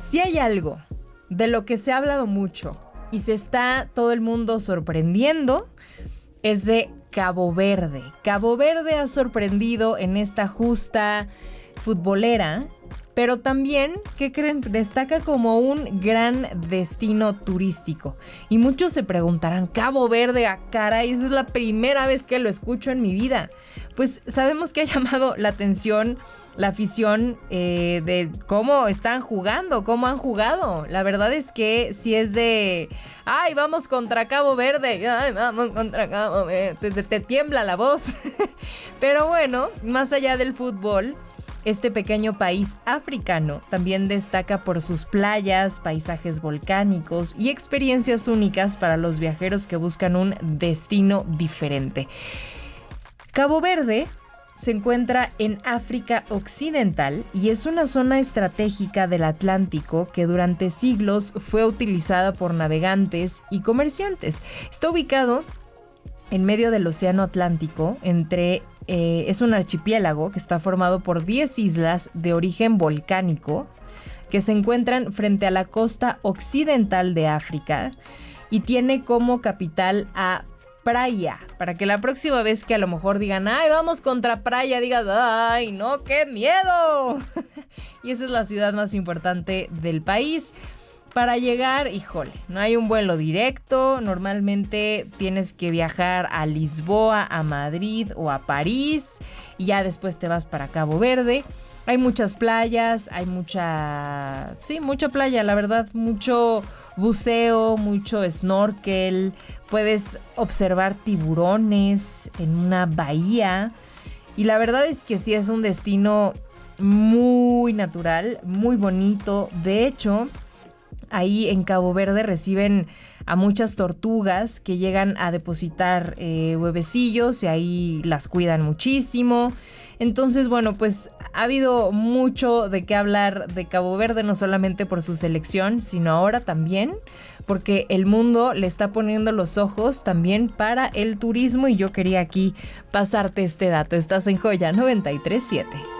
Si hay algo de lo que se ha hablado mucho y se está todo el mundo sorprendiendo, es de Cabo Verde. Cabo Verde ha sorprendido en esta justa futbolera, pero también, ¿qué creen? Destaca como un gran destino turístico. Y muchos se preguntarán, Cabo Verde, caray, eso es la primera vez que lo escucho en mi vida. Pues sabemos que ha llamado la atención la afición de cómo están jugando, cómo han jugado. La verdad es que si es de, ay, vamos contra Cabo Verde, ay, vamos contra Cabo Verde, te tiembla la voz. Pero bueno, más allá del fútbol, este pequeño país africano también destaca por sus playas, paisajes volcánicos y experiencias únicas para los viajeros que buscan un destino diferente. Cabo Verde se encuentra en África Occidental y es una zona estratégica del Atlántico que durante siglos fue utilizada por navegantes y comerciantes. Está ubicado en medio del Océano Atlántico, es un archipiélago que está formado por 10 islas de origen volcánico que se encuentran frente a la costa occidental de África y tiene como capital a Praia, para que la próxima vez que a lo mejor digan, ay, vamos contra Praia, digas, ay, no, qué miedo. Y esa es la ciudad más importante del país. Para llegar, híjole, no hay un vuelo directo, normalmente tienes que viajar a Lisboa, a Madrid o a París y ya después te vas para Cabo Verde. Hay muchas playas, hay mucha playa, la verdad, mucho buceo, mucho snorkel, puedes observar tiburones en una bahía y la verdad es que sí es un destino muy natural, muy bonito. De hecho, ahí en Cabo Verde reciben a muchas tortugas que llegan a depositar huevecillos y ahí las cuidan muchísimo. Entonces, bueno, pues ha habido mucho de qué hablar de Cabo Verde, no solamente por su selección, sino ahora también porque el mundo le está poniendo los ojos también para el turismo y yo quería aquí pasarte este dato. Estás en Joya 93.7.